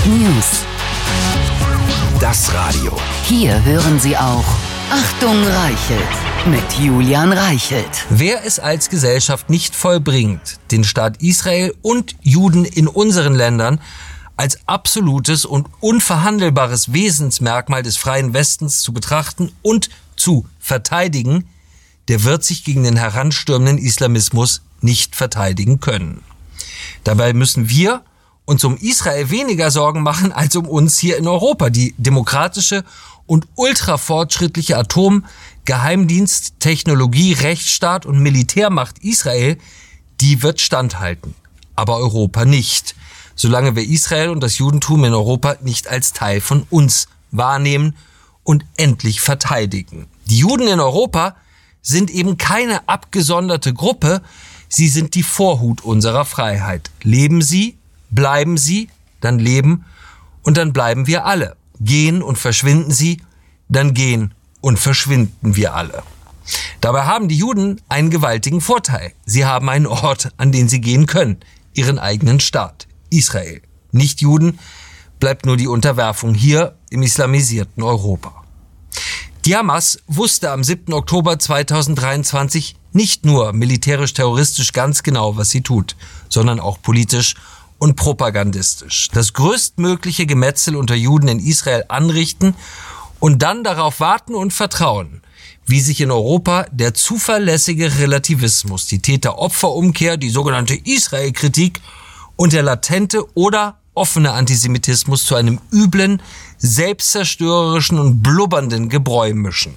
News. Das Radio. Hier hören Sie auch Achtung Reichelt mit Julian Reichelt. Wer es als Gesellschaft nicht vollbringt, den Staat Israel und Juden in unseren Ländern als absolutes und unverhandelbares Wesensmerkmal des freien Westens zu betrachten und zu verteidigen, der wird sich gegen den heranstürmenden Islamismus nicht verteidigen können. Dabei müssen wir uns um Israel weniger Sorgen machen als um uns hier in Europa. Die demokratische und ultrafortschrittliche Atom-, Geheimdienst-, Technologie-, Rechtsstaat und Militärmacht Israel, die wird standhalten. Aber Europa nicht, solange wir Israel und das Judentum in Europa nicht als Teil von uns wahrnehmen und endlich verteidigen. Die Juden in Europa sind eben keine abgesonderte Gruppe, sie sind die Vorhut unserer Freiheit. Leben sie, bleiben sie, dann leben und dann bleiben wir alle. Gehen und verschwinden sie, dann gehen und verschwinden wir alle. Dabei haben die Juden einen gewaltigen Vorteil. Sie haben einen Ort, an den sie gehen können, ihren eigenen Staat, Israel. Nicht Juden, bleibt nur die Unterwerfung hier im islamisierten Europa. Die Hamas wusste am 7. Oktober 2023 nicht nur militärisch-terroristisch ganz genau, was sie tut, sondern auch politisch und propagandistisch. Das größtmögliche Gemetzel unter Juden in Israel anrichten und dann darauf warten und vertrauen, wie sich in Europa der zuverlässige Relativismus, die Täter-Opfer-Umkehr, die sogenannte Israel-Kritik und der latente oder offene Antisemitismus zu einem üblen, selbstzerstörerischen und blubbernden Gebräu mischen.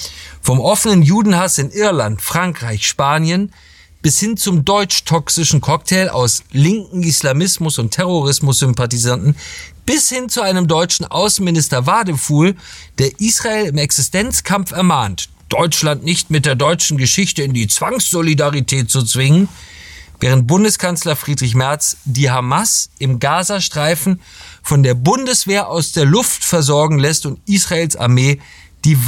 Vom offenen Judenhass in Irland, Frankreich, Spanien bis hin zum deutsch-toxischen Cocktail aus linken Islamismus- und Terrorismus-Sympathisanten bis hin zu einem deutschen Außenminister Wadefuhl, der Israel im Existenzkampf ermahnt, Deutschland nicht mit der deutschen Geschichte in die Zwangssolidarität zu zwingen, während Bundeskanzler Friedrich Merz die Hamas im Gazastreifen von der Bundeswehr aus der Luft versorgen lässt und Israels Armee die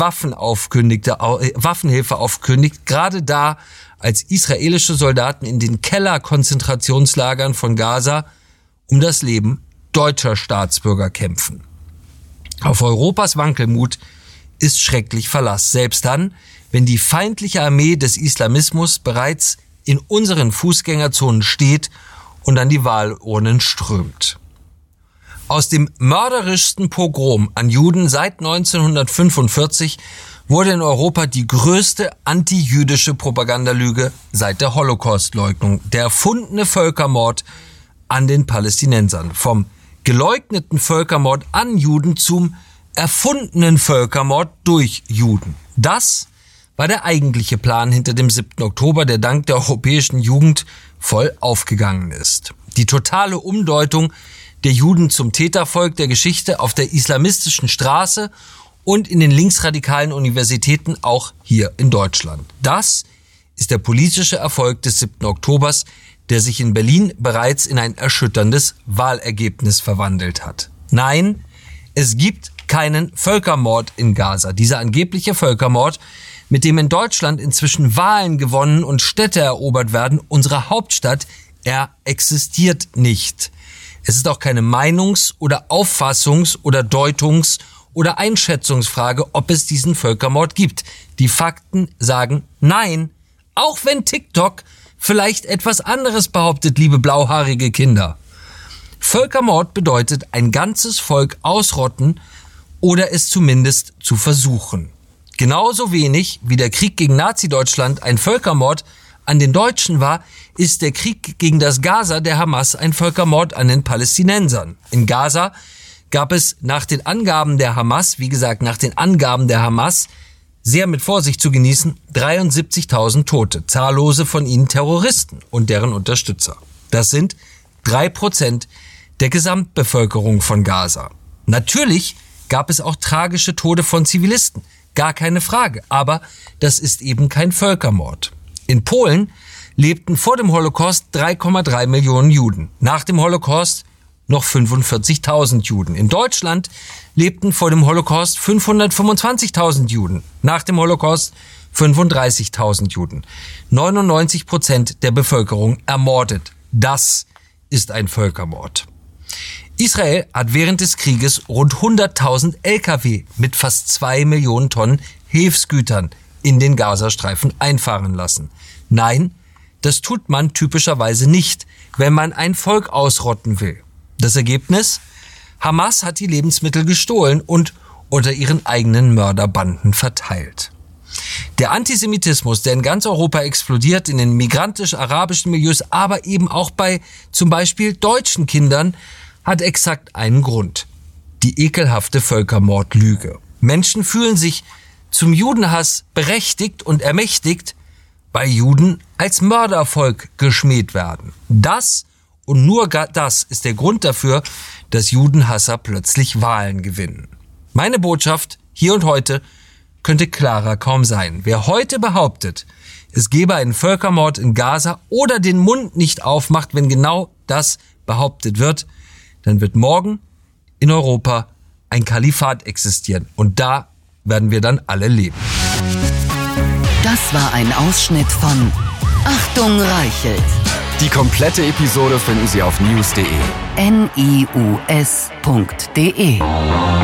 Waffenhilfe aufkündigt, gerade da, als israelische Soldaten in den Keller-Konzentrationslagern von Gaza um das Leben deutscher Staatsbürger kämpfen. Auf Europas Wankelmut ist schrecklich Verlass, selbst dann, wenn die feindliche Armee des Islamismus bereits in unseren Fußgängerzonen steht und an die Wahlurnen strömt. Aus dem mörderischsten Pogrom an Juden seit 1945 wurde in Europa die größte antijüdische Propagandalüge seit der Holocaustleugnung, der erfundene Völkermord an den Palästinensern. Vom geleugneten Völkermord an Juden zum erfundenen Völkermord durch Juden. Das war der eigentliche Plan hinter dem 7. Oktober, der dank der europäischen Jugend voll aufgegangen ist. Die totale Umdeutung der Juden zum Tätervolk der Geschichte auf der islamistischen Straße und in den linksradikalen Universitäten auch hier in Deutschland. Das ist der politische Erfolg des 7. Oktobers, der sich in Berlin bereits in ein erschütterndes Wahlergebnis verwandelt hat. Nein, es gibt keinen Völkermord in Gaza. Dieser angebliche Völkermord, mit dem in Deutschland inzwischen Wahlen gewonnen und Städte erobert werden, unsere Hauptstadt, er existiert nicht. Es ist auch keine Meinungs- oder Auffassungs- oder Deutungs- oder Einschätzungsfrage, ob es diesen Völkermord gibt. Die Fakten sagen nein, auch wenn TikTok vielleicht etwas anderes behauptet, liebe blauhaarige Kinder. Völkermord bedeutet, ein ganzes Volk ausrotten oder es zumindest zu versuchen. Genauso wenig wie der Krieg gegen Nazi-Deutschland ein Völkermord an den Deutschen war, ist der Krieg gegen das Gaza der Hamas ein Völkermord an den Palästinensern. In Gaza gab es nach den Angaben der Hamas, sehr mit Vorsicht zu genießen, 73.000 Tote, zahllose von ihnen Terroristen und deren Unterstützer. Das sind 3% der Gesamtbevölkerung von Gaza. Natürlich gab es auch tragische Tode von Zivilisten, gar keine Frage, aber das ist eben kein Völkermord. In Polen lebten vor dem Holocaust 3,3 Millionen Juden, nach dem Holocaust noch 45.000 Juden. In Deutschland lebten vor dem Holocaust 525.000 Juden, nach dem Holocaust 35.000 Juden. 99% der Bevölkerung ermordet. Das ist ein Völkermord. Israel hat während des Krieges rund 100.000 Lkw mit fast 2 Millionen Tonnen Hilfsgütern in den Gazastreifen einfahren lassen. Nein, das tut man typischerweise nicht, wenn man ein Volk ausrotten will. Das Ergebnis? Hamas hat die Lebensmittel gestohlen und unter ihren eigenen Mörderbanden verteilt. Der Antisemitismus, der in ganz Europa explodiert, in den migrantisch-arabischen Milieus, aber eben auch bei zum Beispiel deutschen Kindern, hat exakt einen Grund. Die ekelhafte Völkermordlüge. Menschen fühlen sich zum Judenhass berechtigt und ermächtigt, weil Juden als Mördervolk geschmäht werden. Das und nur das ist der Grund dafür, dass Judenhasser plötzlich Wahlen gewinnen. Meine Botschaft hier und heute könnte klarer kaum sein. Wer heute behauptet, es gebe einen Völkermord in Gaza oder den Mund nicht aufmacht, wenn genau das behauptet wird, dann wird morgen in Europa ein Kalifat existieren. Und da werden wir dann alle leben. Das war ein Ausschnitt von Achtung Reichelt. Die komplette Episode finden Sie auf news.de. NIUS.de